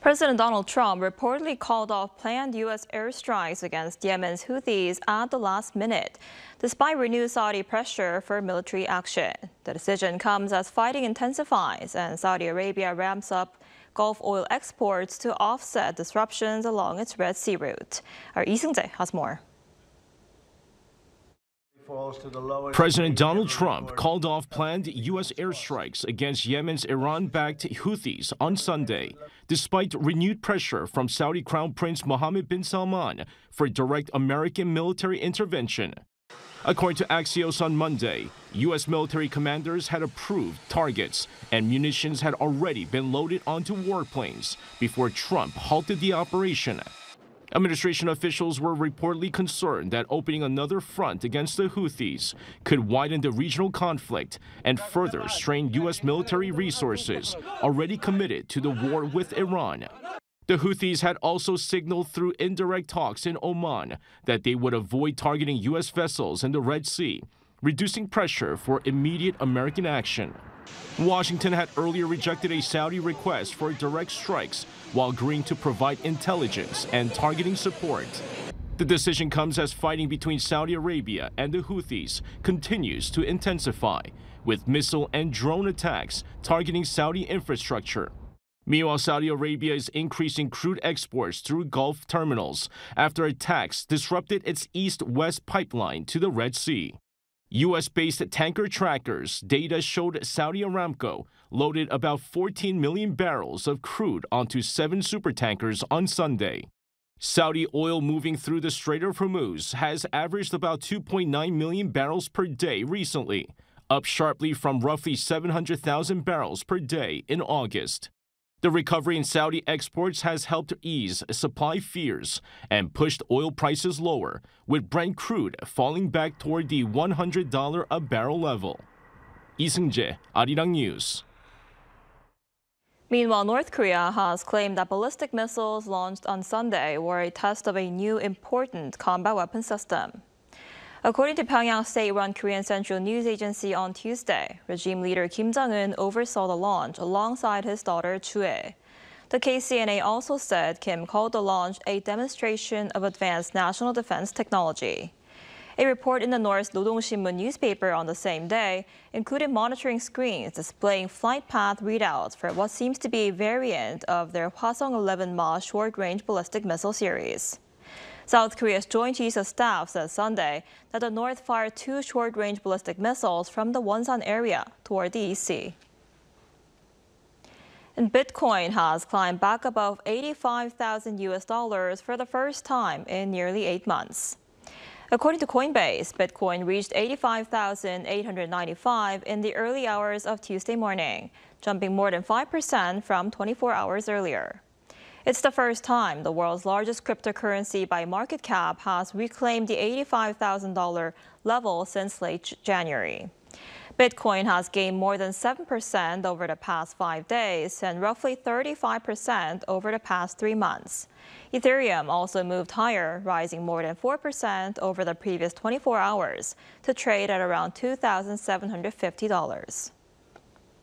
President Donald Trump reportedly called off planned U.S. airstrikes against Yemen's Houthis at the last minute, despite renewed Saudi pressure for military action. The decision comes as fighting intensifies and Saudi Arabia ramps up Gulf oil exports to offset disruptions along its Red Sea route. Our Lee Seung-jae has more. President Donald Trump called off planned U.S. airstrikes against Yemen's Iran-backed Houthis on Sunday, despite renewed pressure from Saudi Crown Prince Mohammed bin Salman for direct American military intervention. According to Axios on Monday, U.S. military commanders had approved targets and munitions had already been loaded onto warplanes before Trump halted the operation. Administration officials were reportedly concerned that opening another front against the Houthis could widen the regional conflict and further strain U.S. military resources already committed to the war with Iran. The Houthis had also signaled through indirect talks in Oman that they would avoid targeting U.S. vessels in the Red Sea, reducing pressure for immediate American action. Washington had earlier rejected a Saudi request for direct strikes while agreeing to provide intelligence and targeting support. The decision comes as fighting between Saudi Arabia and the Houthis continues to intensify, with missile and drone attacks targeting Saudi infrastructure. Meanwhile, Saudi Arabia is increasing crude exports through Gulf terminals after attacks disrupted its east-west pipeline to the Red Sea. U.S.-based tanker trackers data showed Saudi Aramco loaded about 14 million barrels of crude onto 7 supertankers on Sunday. Saudi oil moving through the Strait of Hormuz has averaged about 2.9 million barrels per day recently, up sharply from roughly 700,000 barrels per day in August. The recovery in Saudi exports has helped ease supply fears and pushed oil prices lower, with Brent crude falling back toward the $100 a barrel level. Lee Seung-jae, Arirang News. Meanwhile, North Korea has claimed that ballistic missiles launched on Sunday were a test of a new important combat weapon system. According to Pyongyang state-run Korean Central News Agency on Tuesday, regime leader Kim Jong-un oversaw the launch alongside his daughter Chue. The KCNA also said Kim called the launch a demonstration of advanced national defense technology. A report in the North's Rodong-Sinmun newspaper on the same day included monitoring screens displaying flight path readouts for what seems to be a variant of their Hwasong-11 short-range ballistic missile series. South Korea's Joint Chiefs of Staff said Sunday that the North fired 2 short-range ballistic missiles from the Wonsan area toward the East Sea. And Bitcoin has climbed back above $85,000 for the first time in nearly 8 months. According to Coinbase, Bitcoin reached $85,895 in the early hours of Tuesday morning, jumping more than 5% from 24 hours earlier. It's the first time the world's largest cryptocurrency by market cap has reclaimed the $85,000 level since late January. Bitcoin has gained more than 7% over the past 5 days and roughly 35% over the past 3 months. Ethereum also moved higher, rising more than 4% over the previous 24 hours to trade at around $2,750.